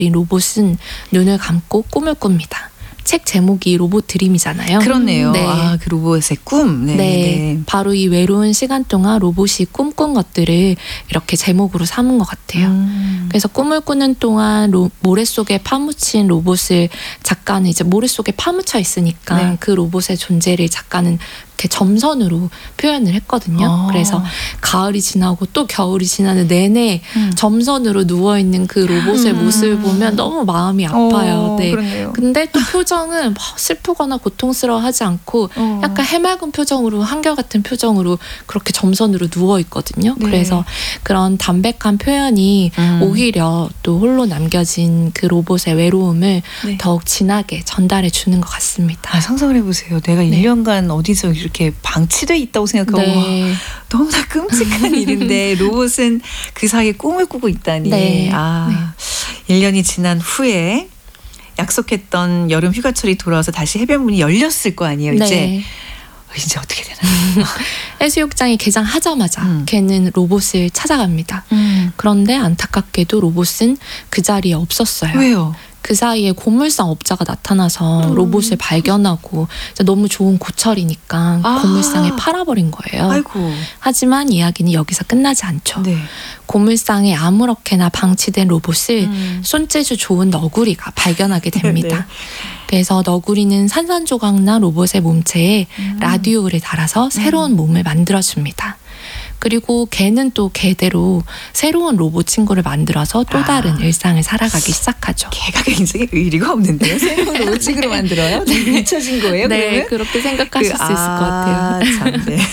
로봇은 눈을 감고 꿈을 꿉니다. 책 제목이 로봇 드림이잖아요. 그렇네요. 네. 그 로봇의 꿈. 네. 네. 바로 이 외로운 시간 동안 로봇이 꿈꾼 것들을 이렇게 제목으로 삼은 것 같아요. 그래서 꿈을 꾸는 동안 모래 속에 파묻힌 로봇을 작가는 이제 모래 속에 파묻혀 있으니까 네. 그 로봇의 존재를 작가는 이렇게 점선으로 표현을 했거든요. 그래서 가을이 지나고 또 겨울이 지나는 내내 점선으로 누워있는 그 로봇의 모습을 보면 너무 마음이 아파요. 네. 그렇네요. 근데 또 표정은 막 슬프거나 고통스러워하지 않고 약간 해맑은 표정으로 한결같은 표정으로 그렇게 점선으로 누워있거든요. 네. 그래서 그런 담백한 표현이 오히려 또 홀로 남겨진 그 로봇의 외로움을 네. 더욱 진하게 전달해 주는 것 같습니다. 상상을 해보세요. 내가 1년간 어디서 이렇게 방치돼 있다고 생각하고 네. 와, 너무나 끔찍한 일인데 로봇은 그 사이에 꿈을 꾸고 있다니. 네. 1년이 지난 후에 약속했던 여름 휴가철이 돌아와서 다시 해변문이 열렸을 거 아니에요. 네. 이제 어떻게 되나. 해수욕장이 개장하자마자 걔는 로봇을 찾아갑니다. 그런데 안타깝게도 로봇은 그 자리에 없었어요. 왜요? 그 사이에 고물상 업자가 나타나서 로봇을 발견하고 너무 좋은 고철이니까 고물상에 팔아버린 거예요. 아이고. 하지만 이야기는 여기서 끝나지 않죠. 네. 고물상에 아무렇게나 방치된 로봇을 손재주 좋은 너구리가 발견하게 됩니다. 네. 그래서 너구리는 산산조각나 로봇의 몸체에 라디오를 달아서 새로운 몸을 만들어줍니다. 그리고 개는 또 개대로 새로운 로봇 친구를 만들어서 또 다른 일상을 살아가기 시작하죠. 개가 굉장히 의리가 없는데요. 새로운 로봇 친구를 만들어요? 잊혀진 거예요? 네, 그러면? 그렇게 생각하실 수 있을 것 같아요. 참, 네.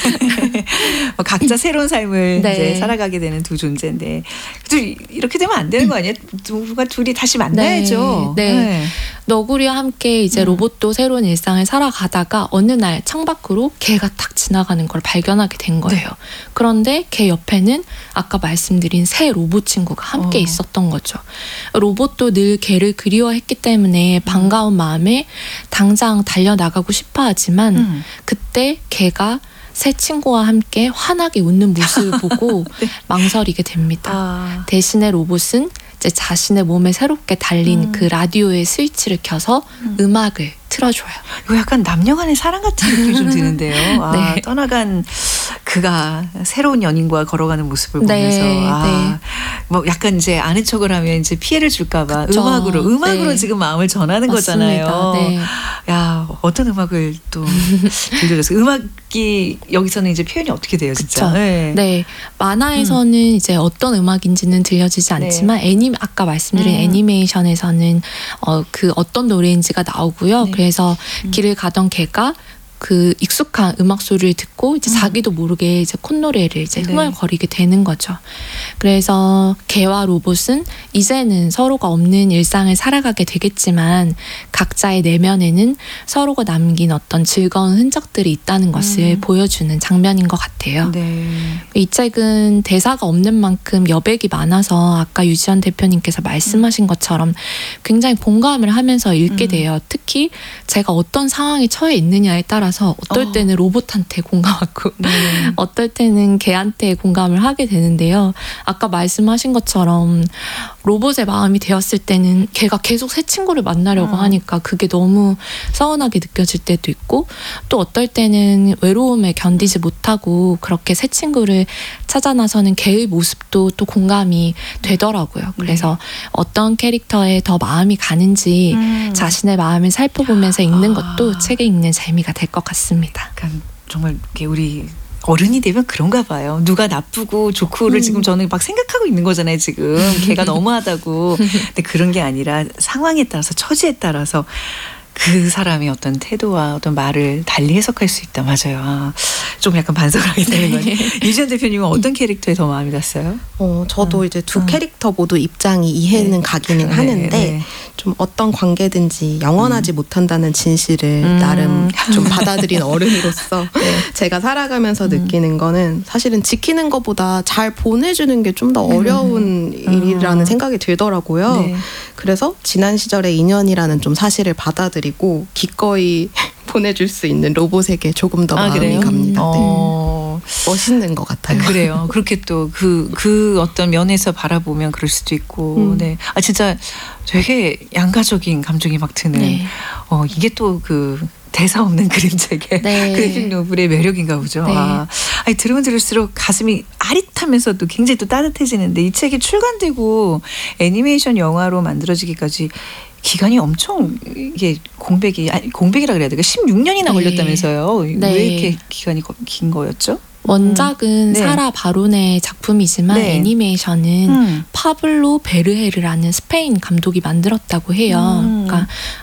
각자 새로운 삶을 네. 이제 살아가게 되는 두 존재인데 또 이렇게 되면 안 되는 거 아니에요? 누가 둘이 다시 만나야죠. 네. 너구리와 함께 이제 로봇도 새로운 일상을 살아가다가 어느 날 창밖으로 개가 탁 지나가는 걸 발견하게 된 거예요. 그런데 개 옆에는 아까 말씀드린 새 로봇 친구가 함께 있었던 거죠. 로봇도 늘 개를 그리워했기 때문에 반가운 마음에 당장 달려나가고 싶어 하지만 그때 개가 새 친구와 함께 환하게 웃는 모습을 보고 네. 망설이게 됩니다. 대신에 로봇은 이제 자신의 몸에 새롭게 달린 그 라디오의 스위치를 켜서 음악을 틀어줘요. 이거 약간 남녀간의 사랑 같은 느낌이 좀 드는데요. 네. 떠나간 그가 새로운 연인과 걸어가는 모습을 네, 보면서 네. 뭐 약간 이제 아는 척을 하면 이제 피해를 줄까봐 그쵸. 음악으로 네. 지금 마음을 전하는 맞습니다. 거잖아요. 네. 야, 어떤 음악을 또 들려줬어요. 음악이 여기서는 이제 표현이 어떻게 돼요, 진짜? 그쵸. 네. 만화에서는 이제 어떤 음악인지는 들려지지 않지만 아까 말씀드린 애니메이션에서는 그 어떤 노래인지가 나오고요. 네. 그래서 길을 가던 개가 그 익숙한 음악 소리를 듣고 이제 자기도 모르게 이제 콧노래를 이제 흥얼거리게 되는 거죠. 그래서 개와 로봇은 이제는 서로가 없는 일상을 살아가게 되겠지만 각자의 내면에는 서로가 남긴 어떤 즐거운 흔적들이 있다는 것을 보여주는 장면인 것 같아요. 네. 이 책은 대사가 없는 만큼 여백이 많아서 아까 유지연 대표님께서 말씀하신 것처럼 굉장히 공감을 하면서 읽게 돼요. 특히 제가 어떤 상황에 처해 있느냐에 따라서 어떨 때는 로봇한테 공감하고 어떨 때는 개한테 공감을 하게 되는데요. 아까 말씀하신 것처럼 로봇의 마음이 되었을 때는 걔가 계속 새 친구를 만나려고 하니까 그게 너무 서운하게 느껴질 때도 있고 또 어떨 때는 외로움에 견디지 못하고 그렇게 새 친구를 찾아 나서는 개의 모습도 또 공감이 되더라고요. 그래서 어떤 캐릭터에 더 마음이 가는지 자신의 마음을 살펴보면서 읽는 것도 책을 읽는 재미가 될 것 같습니다. 약간 정말 이렇게 우리 어른이 되면 그런가 봐요. 누가 나쁘고 좋고를 지금 저는 막 생각하고 있는 거잖아요. 지금 걔가 너무하다고. 근데 그런 게 아니라 상황에 따라서 처지에 따라서 그 사람의 어떤 태도와 어떤 말을 달리 해석할 수 있다. 맞아요. 좀 약간 반성을 하게 되는 거예요. 유지연 대표님은 어떤 캐릭터에 더 마음이 갔어요? 저도 이제 두 캐릭터 모두 입장이 이해는 가기는 하는데 좀 어떤 관계든지 영원하지 못한다는 진실을 나름 좀 받아들인 어른으로서 제가 살아가면서 느끼는 거는 사실은 지키는 것보다 잘 보내주는 게 좀 더 어려운 일이라는 생각이 들더라고요. 네. 그래서 지난 시절의 인연이라는 좀 사실을 받아들이고 기꺼이 보내줄 수 있는 로봇에게 조금 더 마음이 그래요? 갑니다. 네. 멋있는 것 같아요. 그래요. 그렇게 또 그 어떤 면에서 바라보면 그럴 수도 있고. 네. 아 진짜 되게 양가적인 감정이 막 드는. 네. 이게 또 그 대사 없는 그림책의 네. 그래픽 노블의 매력인가 보죠. 네. 아니 들으면 들을수록 가슴이 아릿하면서도 굉장히 또 따뜻해지는데 이 책이 출간되고 애니메이션 영화로 만들어지기까지 기간이 엄청 이게 공백이라 그래야 될까? 16년이나 네. 걸렸다면서요. 네. 왜 이렇게 기간이 긴 거였죠? 원작은 네. 사라 바론의 작품이지만 네. 애니메이션은 파블로 베르헤르라는 스페인 감독이 만들었다고 해요. 그러니까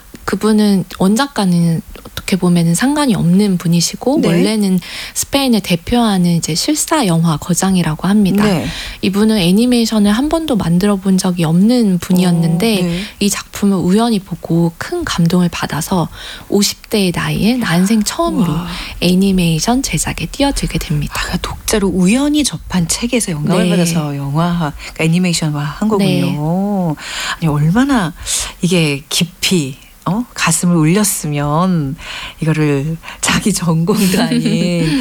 그분은 원작과는 어떻게 보면은 상관이 없는 분이시고 네. 원래는 스페인을 대표하는 이제 실사 영화 거장이라고 합니다. 네. 이분은 애니메이션을 한 번도 만들어 본 적이 없는 분이었는데 네. 이 작품을 우연히 보고 큰 감동을 받아서 50대의 나이에 난생 처음으로 와. 애니메이션 제작에 뛰어들게 됩니다. 그러니까 독자로 우연히 접한 책에서 영감을 네. 받아서 영화화, 그러니까 애니메이션화 한 거군요. 네. 아니 얼마나 이게 깊이 가슴을 울렸으면 이거를 자기 전공도 아닌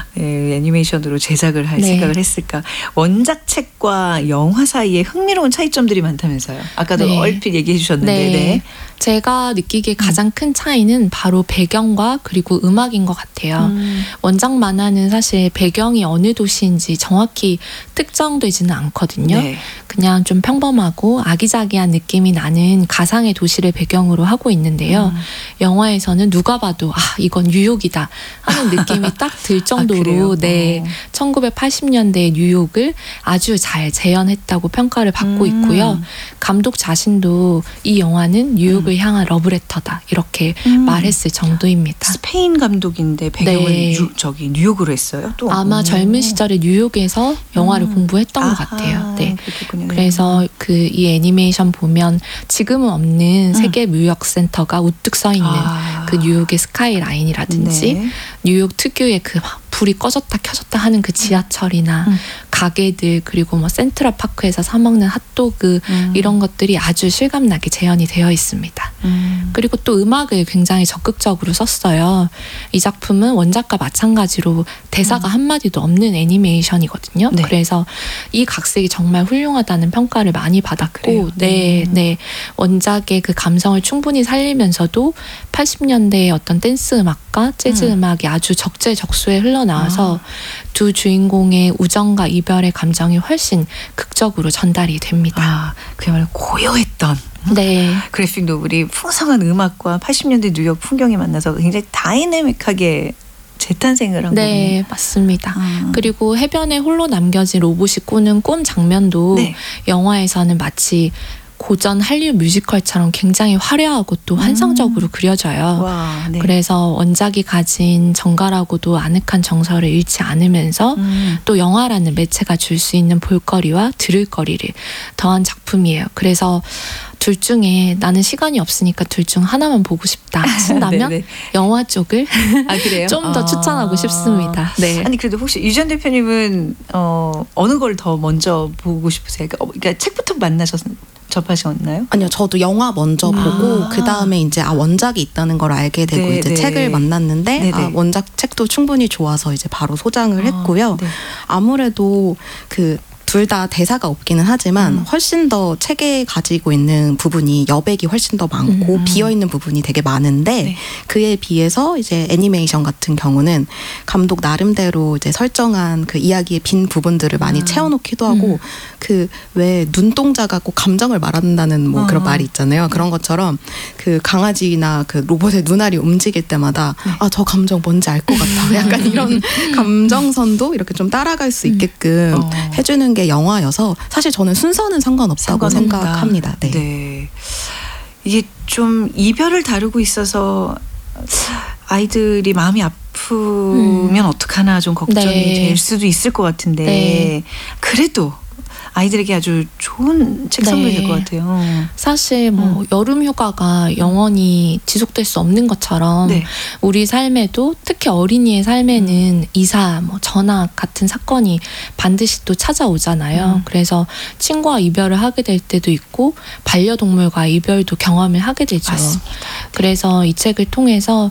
애니메이션으로 제작을 할 네. 생각을 했을까. 원작 책과 영화 사이에 흥미로운 차이점들이 많다면서요. 아까도 네. 얼핏 얘기해 주셨는데. 네. 제가 느끼기에 가장 큰 차이는 바로 배경과 그리고 음악인 것 같아요. 원작 만화는 사실 배경이 어느 도시인지 정확히 특정되지는 않거든요. 네. 그냥 좀 평범하고 아기자기한 느낌이 나는 가상의 도시를 배경으로 하고 있는데요. 영화에서는 누가 봐도 이건 뉴욕이다 하는 느낌이 딱 들 정도로 그래요? 네, 1980년대 뉴욕을 아주 잘 재현했다고 평가를 받고 있고요. 감독 자신도 이 영화는 뉴욕을 향한 러브레터다 이렇게 말했을 정도입니다. 스페인 감독인데 배경을 네. 뉴욕으로 했어요. 또 아마 젊은 시절에 뉴욕에서 영화를 공부했던 것 같아요. 네. 그렇군요. 그래서 이 애니메이션 보면 지금은 없는 세계 무역 센터가 우뚝 서 있는 그 뉴욕의 스카이라인이라든지 네. 뉴욕 특유의 그 불이 꺼졌다 켜졌다 하는 그 지하철이나 가게들 그리고 뭐 센트럴파크에서 사 먹는 핫도그 이런 것들이 아주 실감나게 재현이 되어 있습니다. 그리고 또 음악을 굉장히 적극적으로 썼어요. 이 작품은 원작과 마찬가지로 대사가 한마디도 없는 애니메이션이거든요. 네. 그래서 이 각색이 정말 훌륭하다는 평가를 많이 받았고 네. 원작의 그 감성을 충분히 살리면서도 80년대의 어떤 댄스 음악과 재즈 음악이 아주 적재적소에 흘러나와서 두 주인공의 우정과 이별의 감정이 훨씬 극적으로 전달이 됩니다. 그야말로 고요했던 네. 그래픽 노블이 풍성한 음악과 80년대 뉴욕 풍경이 만나서 굉장히 다이내믹하게 재탄생을 한 네, 거군요. 맞습니다. 그리고 해변에 홀로 남겨진 로봇이 꾸는 꿈 장면도 네. 영화에서는 마치 고전 한류 뮤지컬처럼 굉장히 화려하고 또 환상적으로 그려져요. 와, 네. 그래서 원작이 가진 정갈하고도 아늑한 정서를 잃지 않으면서 또 영화라는 매체가 줄 수 있는 볼거리와 들을거리를 더한 작품이에요. 그래서 둘 중에 나는 시간이 없으니까 둘 중 하나만 보고 싶다 하신다면 네네. 영화 쪽을 그래요? 좀 더 추천하고 싶습니다. 네. 아니 그래도 혹시 유지연 대표님은 어느 걸 더 먼저 보고 싶으세요? 그러니까 책부터 접하셨나요? 아니요, 저도 영화 먼저 보고 그 다음에 이제 원작이 있다는 걸 알게 되고 네, 이제 네. 책을 만났는데 네, 네. 원작 책도 충분히 좋아서 이제 바로 소장을 했고요. 네. 아무래도 둘 다 대사가 없기는 하지만 훨씬 더 책에 가지고 있는 부분이 여백이 훨씬 더 많고 비어 있는 부분이 되게 많은데 네. 그에 비해서 이제 애니메이션 같은 경우는 감독 나름대로 이제 설정한 그 이야기의 빈 부분들을 많이 채워놓기도 하고 그 왜 눈동자가 꼭 감정을 말한다는 뭐 그런 말이 있잖아요. 그런 것처럼 그 강아지나 그 로봇의 눈알이 움직일 때마다 저 감정 뭔지 알 것 같아. 약간 이런 감정선도 이렇게 좀 따라갈 수 있게끔 해주는 게 영화여서 사실 저는 순서는 상관없다고 생각합니다. 네. 네. 이게 좀 이별을 다루고 있어서 아이들이 마음이 아프면 어떡하나 좀 걱정이 네. 될 수도 있을 것 같은데 네. 그래도 아이들에게 아주 좋은 책 선물이 될 것 같아요. 사실 뭐 여름 휴가가 영원히 지속될 수 없는 것처럼 네. 우리 삶에도 특히 어린이의 삶에는 이사, 뭐 전학 같은 사건이 반드시 또 찾아오잖아요. 그래서 친구와 이별을 하게 될 때도 있고 반려동물과 이별도 경험을 하게 되죠. 맞습니다. 그래서 이 책을 통해서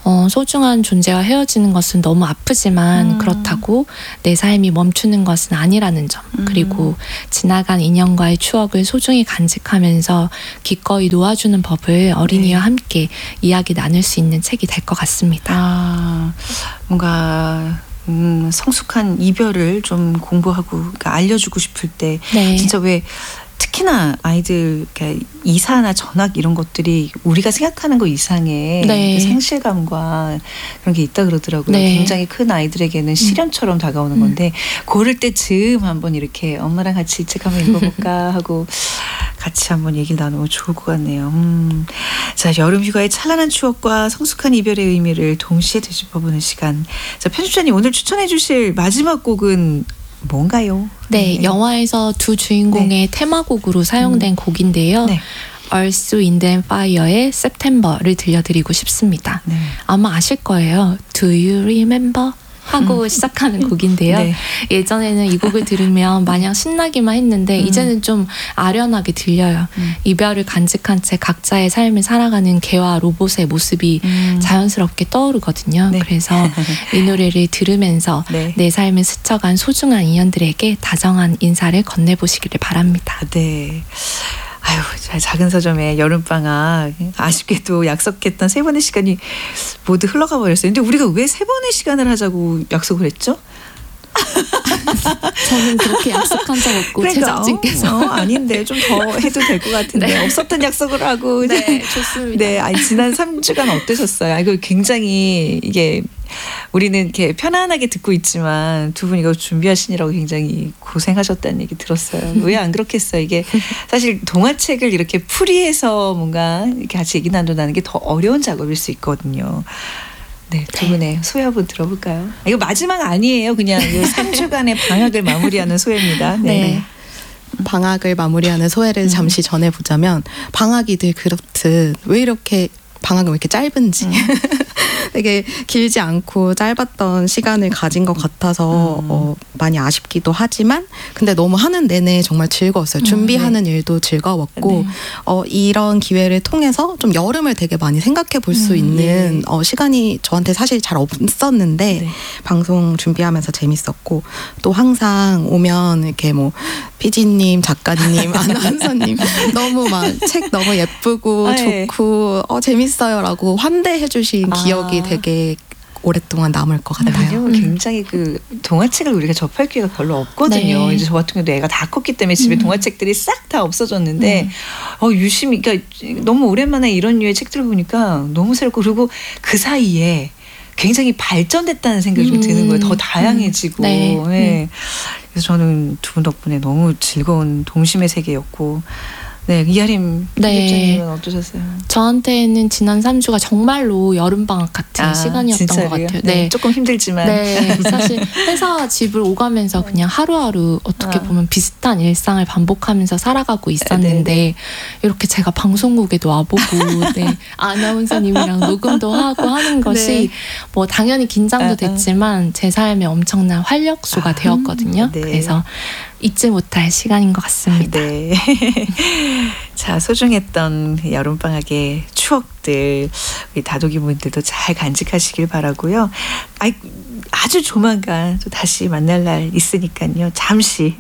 소중한 존재와 헤어지는 것은 너무 아프지만 그렇다고 내 삶이 멈추는 것은 아니라는 점, 그리고 지나간 인연과의 추억을 소중히 간직하면서 기꺼이 놓아주는 법을 어린이와 함께 이야기 나눌 수 있는 책이 될 것 같습니다. 뭔가 성숙한 이별을 좀 공부하고 그러니까 알려주고 싶을 때 진짜 왜 특히나 아이들 그러니까 이사나 전학 이런 것들이 우리가 생각하는 것 이상의 그 상실감과 그런 게 있다 그러더라고요. 굉장히 큰 아이들에게는 시련처럼 다가오는 건데 고를 때쯤 한번 이렇게 엄마랑 같이 이 책 한번 읽어볼까 하고 같이 한번 얘기를 나누면 좋을 것 같네요. 자, 여름휴가의 찬란한 추억과 성숙한 이별의 의미를 동시에 되짚어보는 시간. 자, 편집자님 오늘 추천해 주실 마지막 곡은 뭔가요? 네, 영화에서 두 주인공의 테마곡으로 사용된 곡인데요. Earth, Wind and Fire의 September를 들려드리고 싶습니다. 아마 아실 거예요. Do you remember? 하고 시작하는 곡인데요. 예전에는 이 곡을 들으면 마냥 신나기만 했는데 이제는 좀 아련하게 들려요. 이별을 간직한 채 각자의 삶을 살아가는 개와 로봇의 모습이 자연스럽게 떠오르거든요. 그래서 이 노래를 들으면서 내 삶을 스쳐간 소중한 인연들에게 다정한 인사를 건네보시기를 바랍니다. 네. 아유, 작은 서점의 여름방학 아쉽게도 약속했던 3번의 시간이 모두 흘러가 버렸어요. 근데 우리가 왜 3번의 시간을 하자고 약속을 했죠? 저는 그렇게 약속한 적 없고 제작진께서 아닌데 좀 더 해도 될 것 같은데 없었던 약속을 하고 좋습니다. 네, 아니, 지난 3주간 어떠셨어요? 이거 굉장히 이게 우리는 이렇게 편안하게 듣고 있지만 두 분 이거 준비하시느라고 굉장히 고생하셨다는 얘기 들었어요. 왜 안 그렇겠어요? 이게 사실 동화책을 이렇게 풀이해서 뭔가 이렇게 같이 얘기 나눈다는 게 더 어려운 작업일 수 있거든요. 네, 두 분의 소회 한번 들어볼까요? 이거 마지막 아니에요. 그냥 3주간의 방학을 마무리하는 소회입니다. 네. 방학을 마무리하는 소회를 잠시 전해보자면 방학이 늘 그렇듯 왜 이렇게 방학은 왜 이렇게 짧은지 되게 길지 않고 짧았던 시간을 가진 것 같아서 많이 아쉽기도 하지만 근데 너무 하는 내내 정말 즐거웠어요. 준비하는 일도 즐거웠고 이런 기회를 통해서 좀 여름을 되게 많이 생각해 볼 수 있는 시간이 저한테 사실 잘 없었는데 방송 준비하면서 재밌었고 또 항상 오면 이렇게 뭐 PD님, 작가님, 아나운서님 너무 막 책 너무 예쁘고 좋고 재밌어요라고 환대해 주신 기억이 되게 오랫동안 남을 것 같아요. 굉장히 그 동화책을 우리가 접할 기회가 별로 없거든요. 이제 저 같은 경우도 애가 다 컸기 때문에 집에 동화책들이 싹 다 없어졌는데 유심히 그러니까 너무 오랜만에 이런 류의 책들을 보니까 너무 새롭고 그리고 그 사이에 굉장히 발전됐다는 생각이 좀 드는 거예요. 더 다양해지고. 그래서 저는 두 분 덕분에 너무 즐거운 동심의 세계였고 네, 이하림 편집자님은 어떠셨어요? 저한테는 지난 3주가 정말로 여름방학 같은 시간이었던 진짜로요? 것 같아요. 네, 조금 힘들지만. 사실 회사 집을 오가면서 그냥 하루하루 어떻게 보면 비슷한 일상을 반복하면서 살아가고 있었는데 이렇게 제가 방송국에도 와보고 아나운서님이랑 녹음도 하고 하는 것이 뭐 당연히 긴장도 됐지만 제 삶에 엄청난 활력소가 되었거든요. 그래서 잊지 못할 시간인 것 같습니다. 네. 자, 소중했던 여름방학의 추억들 우리 다독이분들도 잘 간직하시길 바라고요. 아주 조만간 또 다시 만날 날 있으니까요. 잠시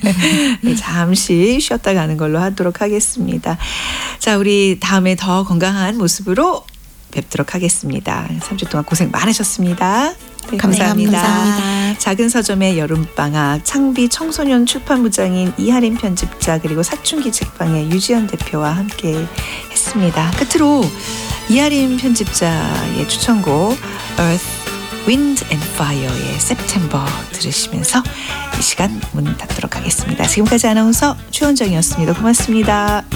잠시 쉬었다 가는 걸로 하도록 하겠습니다. 자, 우리 다음에 더 건강한 모습으로 뵙도록 하겠습니다. 3주 동안 고생 많으셨습니다. 네, 감사합니다. 작은 서점의 여름방학 창비 청소년 출판부장인 이하림 편집자 그리고 사춘기 책방의 유지연 대표와 함께 했습니다. 끝으로 이하림 편집자의 추천곡 Earth, Wind and Fire의 September 들으시면서 이 시간 문 닫도록 하겠습니다. 지금까지 아나운서 최원정이었습니다. 고맙습니다.